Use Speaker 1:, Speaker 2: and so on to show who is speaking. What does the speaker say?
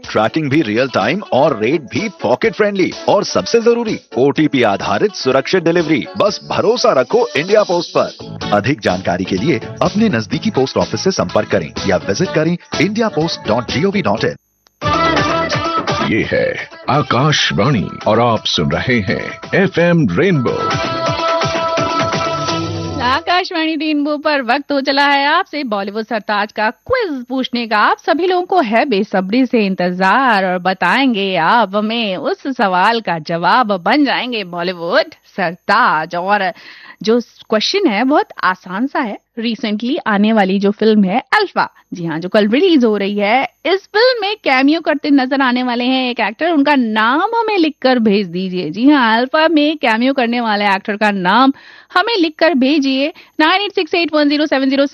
Speaker 1: Trekking भी real time और rate भी पॉकेट फ्रेंडली और सबसे जरूरी OTP आधारित सुरक्षित डिलीवरी। बस भरोसा रखो इंडिया पोस्ट पर। अधिक जानकारी के लिए अपने नजदीकी पोस्ट ऑफिस से संपर्क करें या विजिट करें indiapost.gov.in।
Speaker 2: ये है आकाशवाणी और आप सुन रहे हैं FM रेनबो।
Speaker 3: आकाशवाणी रेनबो पर वक्त हो चला है आपसे बॉलीवुड सरताज का क्विज पूछने का। आप सभी लोगों को है बेसब्री से इंतजार और बताएंगे आप हमें उस सवाल का जवाब, बन जाएंगे बॉलीवुड सरताज। और जो क्वेश्चन है बहुत आसान सा है। रिसेंटली आने वाली जो फिल्म है अल्फा, जी हाँ, जो कल रिलीज हो रही है, इस फिल्म में कैमियो करते नजर आने वाले हैं एक एक्टर। उनका नाम हमें लिखकर भेज दीजिए। जी हाँ, अल्फा में कैमियो करने वाले एक्टर का नाम हमें लिखकर भेजिए 98681070